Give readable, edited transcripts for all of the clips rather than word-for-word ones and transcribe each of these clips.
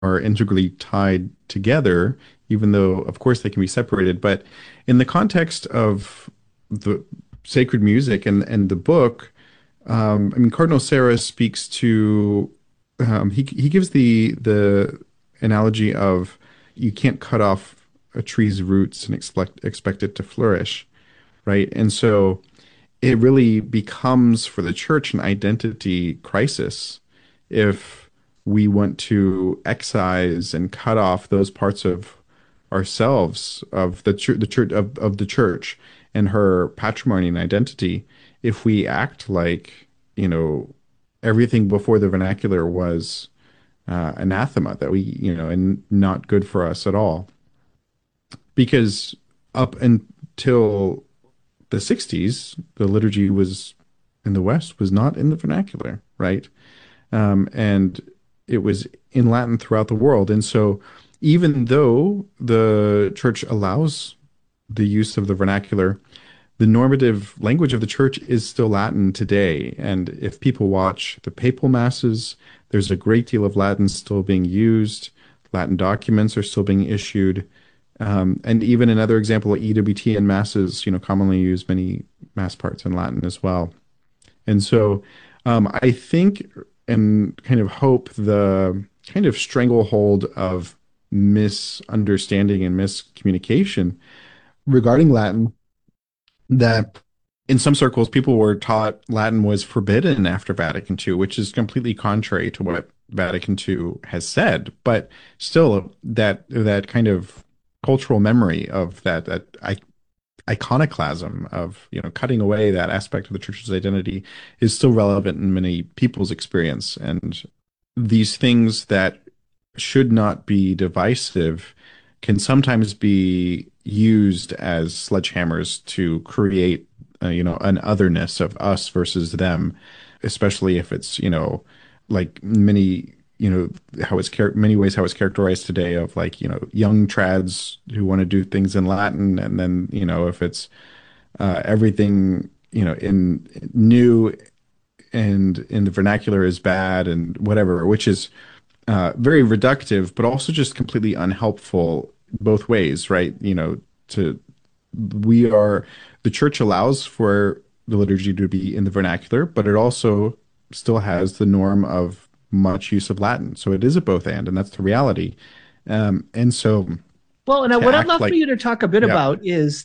are integrally tied together, even though, of course, they can be separated. But in the context of the sacred music and the book, I mean, Cardinal Sarah speaks to he gives the analogy of you can't cut off a tree's roots and expect it to flourish, right? And so it really becomes for the church an identity crisis if we want to excise and cut off those parts of ourselves of the church of the church and her patrimony and identity. If we act like, you know, everything before the vernacular was anathema, that we, you know, and not good for us at all, because up until the 60s, the liturgy was in the West was not in the vernacular, right? And it was in Latin throughout the world. And so, even though the church allows the use of the vernacular, the normative language of the church is still Latin today. And if people watch the papal masses, there's a great deal of Latin still being used. Latin documents are still being issued. And even another example, EWTN masses, you know, commonly use many mass parts in Latin as well. And so I think and kind of hope the kind of stranglehold of misunderstanding and miscommunication regarding Latin, that in some circles people were taught Latin was forbidden after Vatican II, which is completely contrary to what Vatican II has said. But still, that kind of cultural memory of that iconoclasm of, you know, cutting away that aspect of the church's identity is still relevant in many people's experience. And these things that should not be divisive can sometimes be used as sledgehammers to create, you know, an otherness of us versus them, especially if it's, you know, like many, you know, how it's many ways how it's characterized today of, like, you know, young trads who want to do things in Latin, and then, you know, if it's everything, you know, in new and in the vernacular is bad and whatever, which is very reductive, but also just completely unhelpful both ways, right? You know, to we are the church allows for the liturgy to be in the vernacular, but it also still has the norm of much use of Latin. So it is a both and that's the reality. And so Well, and to what I'd act love for like, you to talk a bit yeah, about is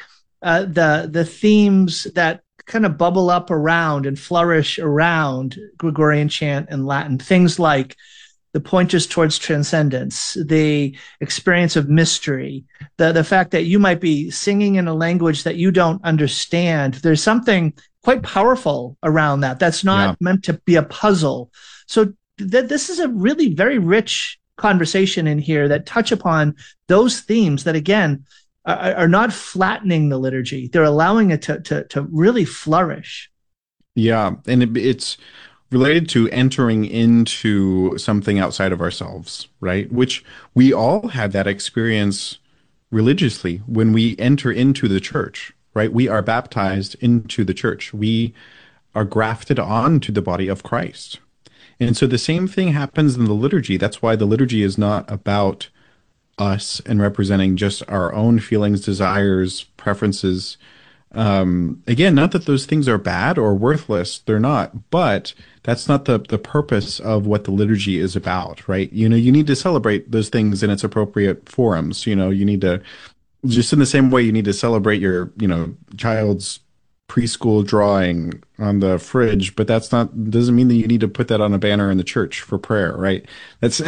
the themes that kind of bubble up around and flourish around Gregorian chant and Latin. Things like the pointers towards transcendence, the experience of mystery, the fact that you might be singing in a language that you don't understand. There's something quite powerful around that. That's not yeah. meant to be a puzzle. So this is a really very rich conversation in here that touch upon those themes that, again, are not flattening the liturgy. They're allowing it to really flourish. Yeah, and it's related to entering into something outside of ourselves, right? Which we all have that experience religiously when we enter into the church, right? We are baptized into the church. We are grafted onto the body of Christ. And so the same thing happens in the liturgy. That's why the liturgy is not about us and representing just our own feelings, desires, preferences. Again, not that those things are bad or worthless, they're not, but that's not the purpose of what the liturgy is about, right? You know, you need to celebrate those things in its appropriate forums. You know, you need to, just in the same way you need to celebrate your, you know, child's preschool drawing on the fridge, but that's not doesn't mean that you need to put that on a banner in the church for prayer, right? That's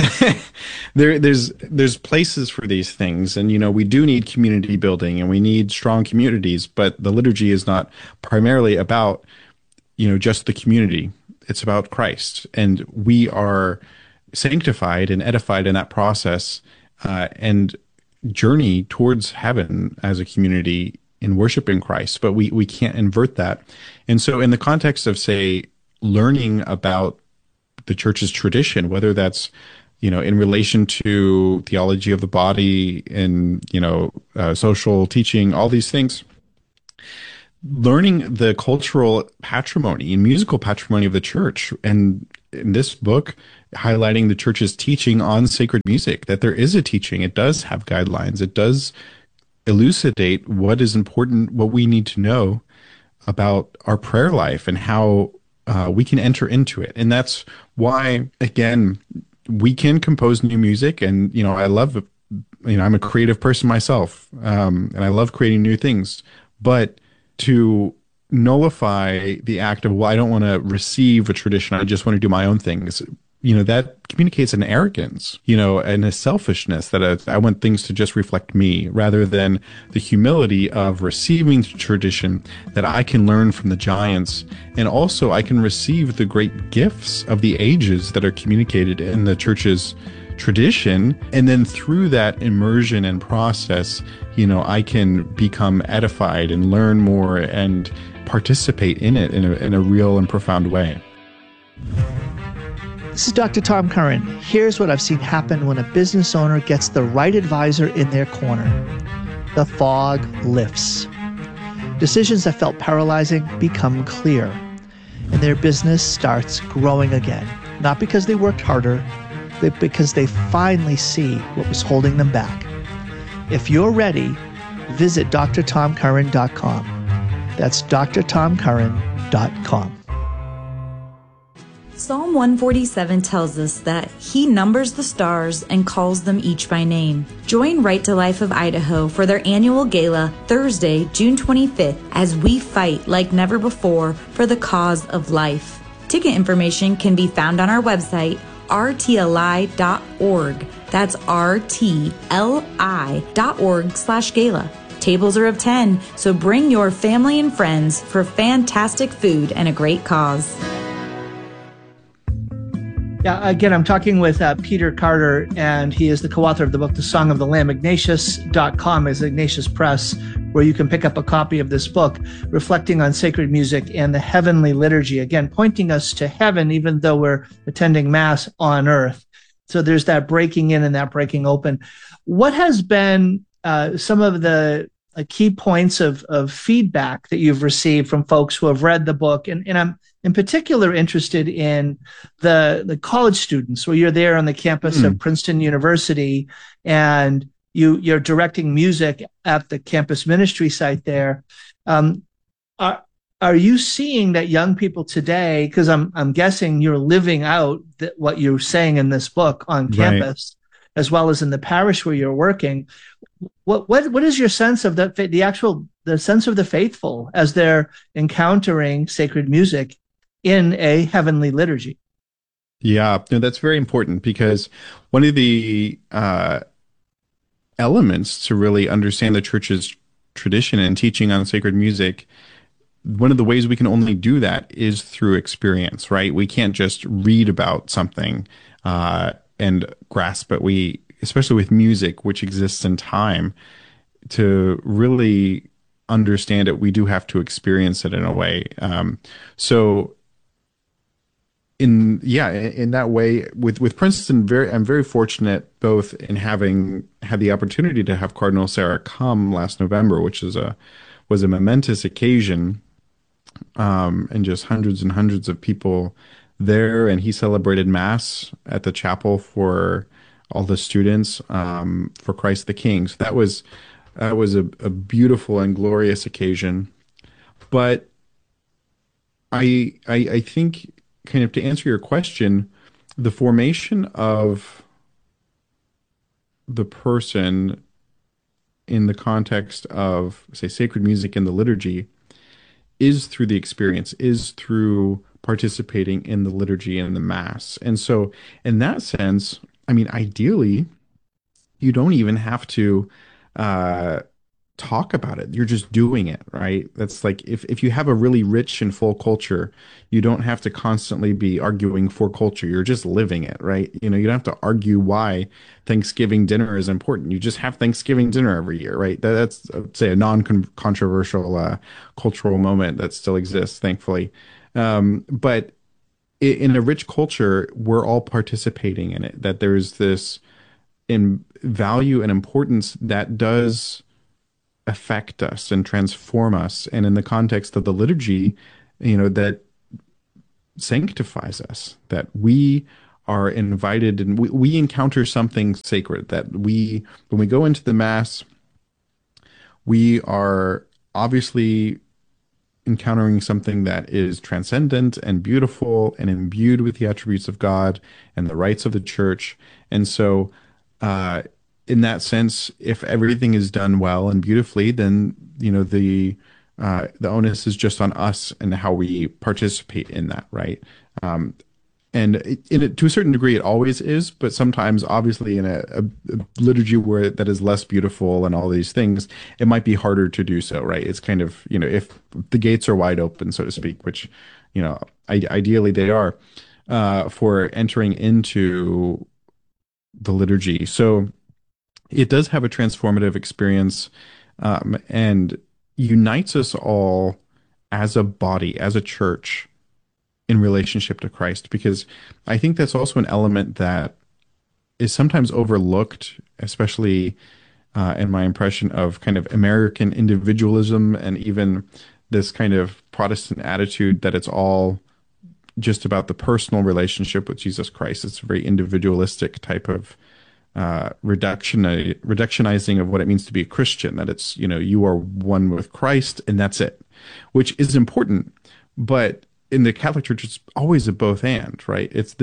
there's places for these things, and, you know, we do need community building and we need strong communities, but the liturgy is not primarily about, you know, just the community. It's about Christ, and we are sanctified and edified in that process, and journey towards heaven as a community in worshiping Christ, but we can't invert that. And so in the context of, say, learning about the church's tradition, whether that's, you know, in relation to theology of the body and, you know, social teaching, all these things, learning the cultural patrimony and musical patrimony of the church and in this book highlighting the church's teaching on sacred music, that there is a teaching. It does have guidelines. It does elucidate what is important, what we need to know about our prayer life and how we can enter into it. And that's why, again, we can compose new music. And, I love, I'm a creative person myself, and I love creating new things. But to nullify the act of, well, I don't want to receive a tradition, I just want to do my own things, that communicates an arrogance, and a selfishness that I want things to just reflect me rather than the humility of receiving tradition that I can learn from the giants. And also I can receive the great gifts of the ages that are communicated in the church's tradition. And then through that immersion and process, I can become edified and learn more and participate in it in a real and profound way. This is Dr. Tom Curran. Here's what I've seen happen when a business owner gets the right advisor in their corner. The fog lifts. Decisions that felt paralyzing become clear, and their business starts growing again. Not because they worked harder, but because they finally see what was holding them back. If you're ready, visit drtomcurran.com. That's drtomcurran.com. Psalm 147 tells us that He numbers the stars and calls them each by name. Join Right to Life of Idaho for their annual gala Thursday, June 25th, as we fight like never before for the cause of life. Ticket information can be found on our website, rtli.org. That's rtli.org/gala. Tables are of 10, so bring your family and friends for fantastic food and a great cause. Yeah, again, I'm talking with Peter Carter, and he is the co-author of the book, The Song of the Lamb. Ignatius.com is Ignatius Press, where you can pick up a copy of this book, reflecting on sacred music and the heavenly liturgy. Again, pointing us to heaven, even though we're attending Mass on earth. So there's that breaking in and that breaking open. What has been some of the key points of feedback that you've received from folks who have read the book? And I'm in particular interested in the college students, where you're there on the campus of Princeton University, and you're directing music at the campus ministry site there. Are you seeing that young people today, because I'm guessing you're living out what you're saying in this book on campus, right, as well as in the parish where you're working? What is your sense of the sense of the faithful as they're encountering sacred music in a heavenly liturgy? Yeah, no, that's very important, because one of the elements to really understand the church's tradition and teaching on sacred music, one of the ways we can only do that is through experience, right? We can't just read about something and grasp it. Especially with music, which exists in time, to really understand it, we do have to experience it in a way. So in that way, with Princeton, I'm very fortunate both in having had the opportunity to have Cardinal Sarah come last November, which was a momentous occasion, and just hundreds and hundreds of people there, and he celebrated Mass at the chapel for all the students, for Christ the King. So that was a beautiful and glorious occasion. But I think, kind of to answer your question, the formation of the person in the context of, say, sacred music in the liturgy is through the experience, is through participating in the liturgy and the Mass. And so in that sense, I mean, ideally, you don't even have to talk about it. You're just doing it, right? That's like if you have a really rich and full culture, you don't have to constantly be arguing for culture. You're just living it, right? You don't have to argue why Thanksgiving dinner is important. You just have Thanksgiving dinner every year, right? That's, I'd say, a non-controversial cultural moment that still exists, thankfully. But in a rich culture, we're all participating in it, that there's this in value and importance that does affect us and transform us. And in the context of the liturgy, that sanctifies us, that we are invited and we encounter something sacred, that when we go into the Mass, we are obviously encountering something that is transcendent and beautiful and imbued with the attributes of God and the rights of the church. And so, in that sense, if everything is done well and beautifully, then the onus is just on us and how we participate in that, right? And to a certain degree, it always is, but sometimes, obviously, in a liturgy where that is less beautiful and all these things, it might be harder to do so, right? It's kind of, if the gates are wide open, so to speak, which, ideally they are, for entering into the liturgy. So it does have a transformative experience, and unites us all as a body, as a church, in relationship to Christ, because I think that's also an element that is sometimes overlooked, especially in my impression of kind of American individualism and even this kind of Protestant attitude that it's all just about the personal relationship with Jesus Christ. It's a very individualistic type of reductionizing of what it means to be a Christian, that it's, you are one with Christ and that's it, which is important. But in the Catholic Church, it's always a both and, right? It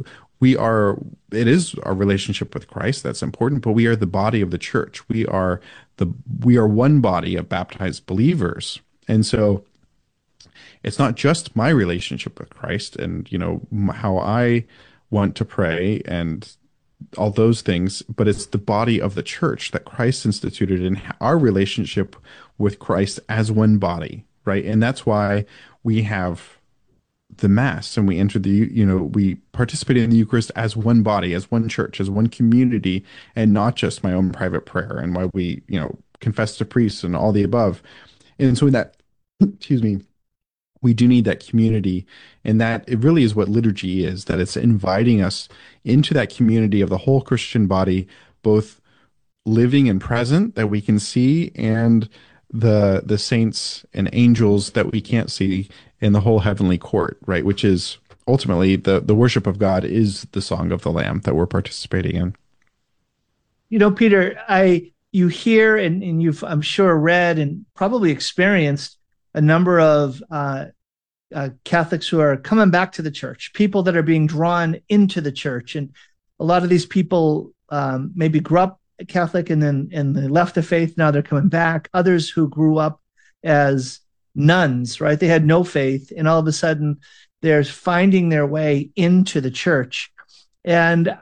is our relationship with Christ that's important, but we are the body of the church. We are one body of baptized believers. And so it's not just my relationship with Christ and, how I want to pray and all those things, but it's the body of the church that Christ instituted and our relationship with Christ as one body, right? And that's why we have the Mass and we enter we participate in the Eucharist as one body, as one church, as one community, and not just my own private prayer, and why we, confess to priests and all the above. And so in that, excuse me, we do need that community, and that it really is what liturgy is, that it's inviting us into that community of the whole Christian body, both living and present that we can see, and the saints and angels that we can't see in the whole heavenly court, right? Which is ultimately the worship of God is the song of the Lamb that we're participating in. Peter, you hear and you've, I'm sure, read and probably experienced a number of Catholics who are coming back to the church, people that are being drawn into the church. And a lot of these people maybe grew up Catholic and they left the faith. Now they're coming back. Others who grew up as nuns, right? They had no faith, and all of a sudden they're finding their way into the church. And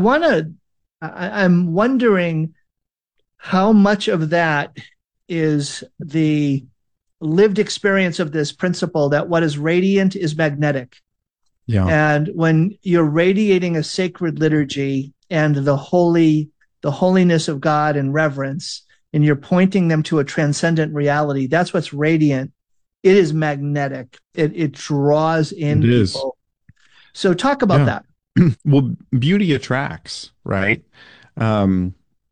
I'm wondering how much of that is the lived experience of this principle that what is radiant is magnetic. Yeah. And when you're radiating a sacred liturgy and the holiness of God and reverence, and you're pointing them to a transcendent reality, that's what's radiant. It is magnetic. It draws in people. So talk about that. Well, beauty attracts, right? And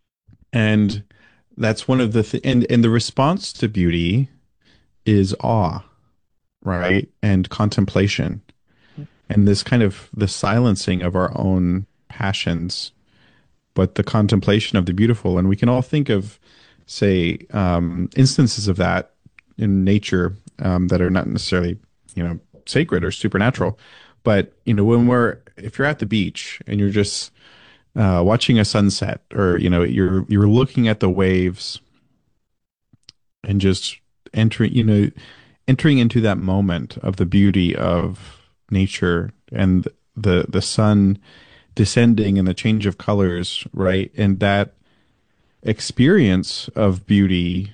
that's one of the and the response to beauty is awe, right? And contemplation, and this kind of the silencing of our own passions, but the contemplation of the beautiful. And we can all think of, say, instances of that in nature that are not necessarily, sacred or supernatural. But, if you're at the beach and you're just watching a sunset, or, you're looking at the waves and just entering into that moment of the beauty of nature and the sun descending and the change of colors, right? And that experience of beauty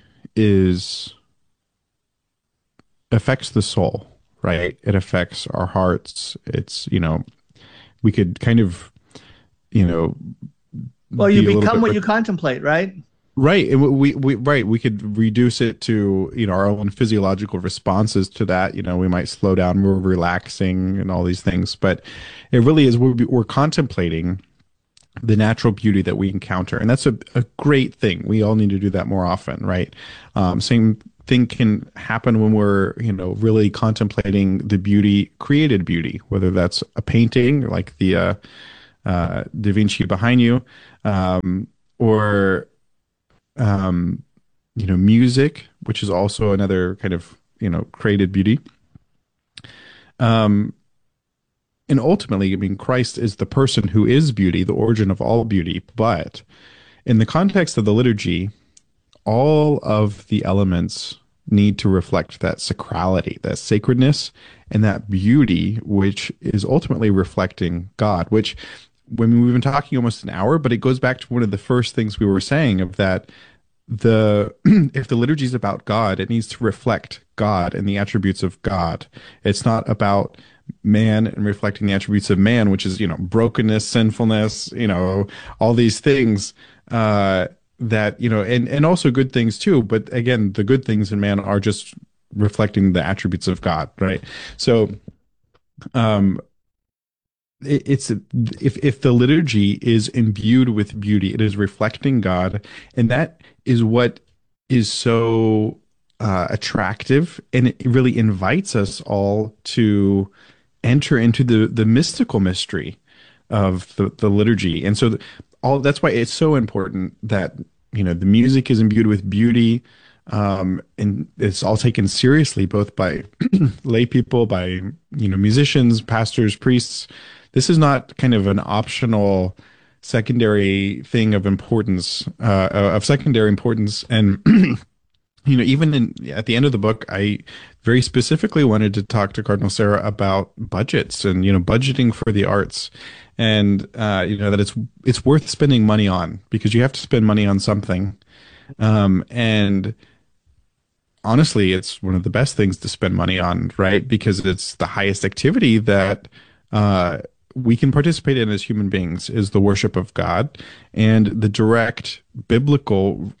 affects the soul, right? It affects our hearts. It's, we could kind of, well, you become what you contemplate, right? Right. And we could reduce it to, our own physiological responses to that. We might slow down, we're relaxing and all these things, but it really is, we're contemplating the natural beauty that we encounter. And that's a great thing. We all need to do that more often, right? Same think can happen when we're, really contemplating the beauty, created beauty, whether that's a painting like the Da Vinci behind you, or music, which is also another kind of, created beauty. And ultimately, I mean, Christ is the person who is beauty, the origin of all beauty. But in the context of the liturgy, all of the elements need to reflect that sacrality, that sacredness, and that beauty, which is ultimately reflecting God, which when we've been talking almost an hour, but it goes back to one of the first things we were saying of that if the liturgy is about God, it needs to reflect God and the attributes of God. It's not about man and reflecting the attributes of man, which is, brokenness, sinfulness, all these things, that, and also good things too. But again, the good things in man are just reflecting the attributes of God, right? So, if the liturgy is imbued with beauty, it is reflecting God, and that is what is so attractive, and it really invites us all to enter into the mystical mystery of the liturgy. And so that's why it's so important that the music is imbued with beauty, and it's all taken seriously both by lay people, by musicians, pastors, priests. This is not kind of an optional secondary thing of importance, of secondary importance. And even at the end of the book, I very specifically wanted to talk to Cardinal Sarah about budgets and, budgeting for the arts, and, that it's worth spending money on, because you have to spend money on something. And honestly, it's one of the best things to spend money on, right? Because it's the highest activity that, we can participate in as human beings, is the worship of God, and the direct biblical,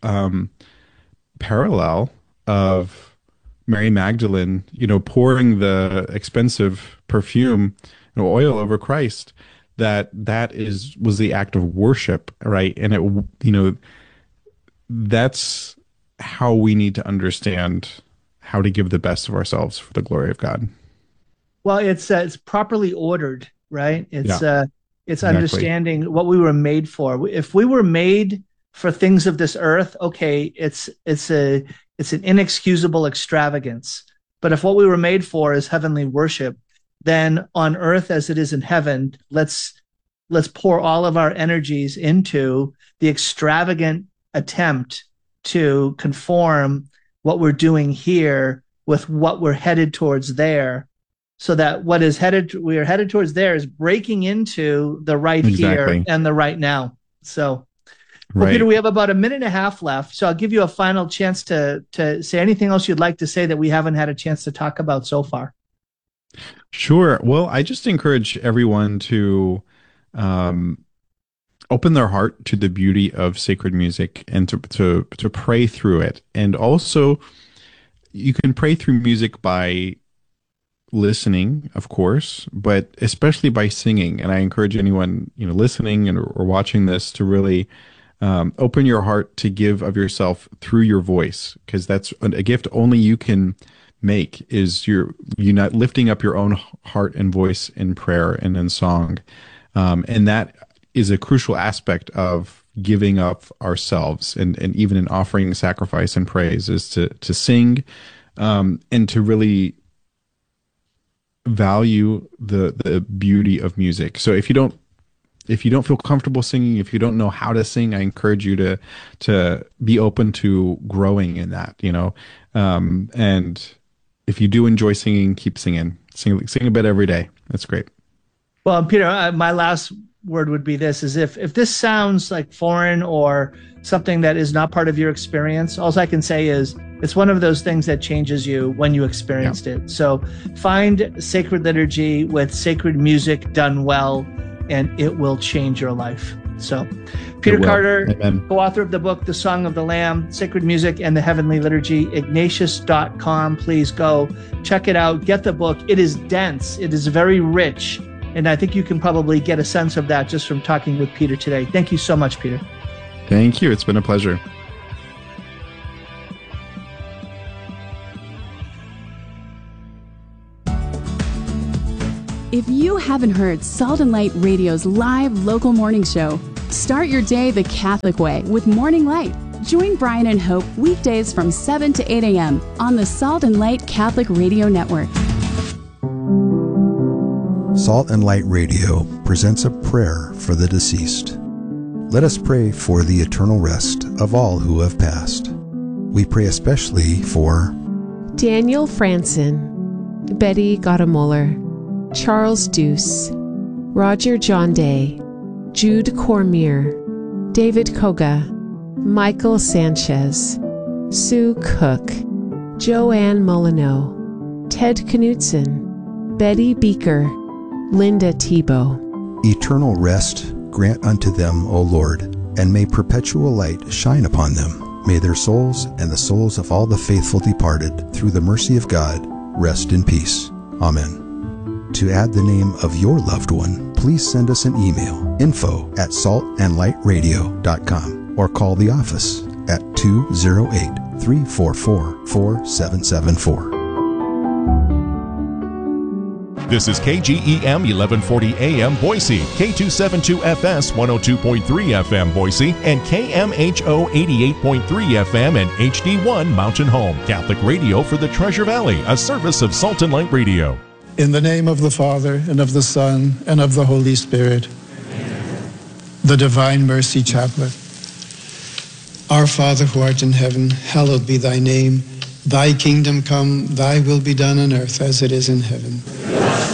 parallel of Mary Magdalene, pouring the expensive perfume, oil over Christ, that was the act of worship, right? And it, that's how we need to understand how to give the best of ourselves for the glory of God. Well, it's properly ordered, right? It's exactly. Understanding what we were made for. If we were made for things of this earth, okay, it's an inexcusable extravagance. But if what we were made for is heavenly worship, then on earth as it is in heaven, let's pour all of our energies into the extravagant attempt to conform what we're doing here with what we're headed towards there, so that what is we are headed towards there is breaking into the right here and the right now. So, well, Peter, we have about a minute and a half left, so I'll give you a final chance to say anything else you'd like to say that we haven't had a chance to talk about so far. Sure. Well, I just encourage everyone to open their heart to the beauty of sacred music, and to pray through it. And also, you can pray through music by listening, of course, but especially by singing. And I encourage anyone, listening or watching this to really open your heart to give of yourself through your voice, because that's a gift only you can make, is you not lifting up your own heart and voice in prayer and in song. And that is a crucial aspect of giving up ourselves, and even in offering sacrifice and praise, is to sing, and to really value the beauty of music. So if you don't feel comfortable singing, if you don't know how to sing, I encourage you to be open to growing in that, and if you do enjoy singing, keep singing. Sing a bit every day. That's great. Well, Peter, my last word would be this: is if this sounds like foreign or something that is not part of your experience, all I can say is it's one of those things that changes you when you experienced it. So find sacred liturgy with sacred music done well, and it will change your life. So Peter Carter, co-author of the book, The Song of the Lamb, Sacred Music and the Heavenly Liturgy, Ignatius.com. Please go check it out. Get the book. It is dense. It is very rich. And I think you can probably get a sense of that just from talking with Peter today. Thank you so much, Peter. Thank you. It's been a pleasure. If you haven't heard Salt and Light Radio's live local morning show, start your day the Catholic way with Morning Light. Join Brian and Hope weekdays from 7 to 8 a.m. on the Salt and Light Catholic Radio Network. Salt and Light Radio presents a prayer for the deceased. Let us pray for the eternal rest of all who have passed. We pray especially for Daniel Franson, Betty Gottemoeller, Charles Deuce, Roger John Day, Jude Cormier, David Koga, Michael Sanchez, Sue Cook, Joanne Molyneux, Ted Knutson, Betty Beaker, Linda Tebow. eternal rest grant unto them, O Lord, and may perpetual light shine upon them. May their souls and the souls of all the faithful departed, through the mercy of God, rest in peace. Amen. To add the name of your loved one, please send us an email, info@saltandlightradio.com, or call the office at 208-344-4774. This is KGEM 1140 AM Boise, K272FS 102.3 FM Boise, and KMHO 88.3 FM and HD1 Mountain Home. Catholic radio for the Treasure Valley, a service of Salt and Light Radio. In the name of the Father, and of the Son, and of the Holy Spirit. Amen. The Divine Mercy Chaplet. Our Father who art in heaven, hallowed be thy name. Thy kingdom come, thy will be done on earth as it is in heaven.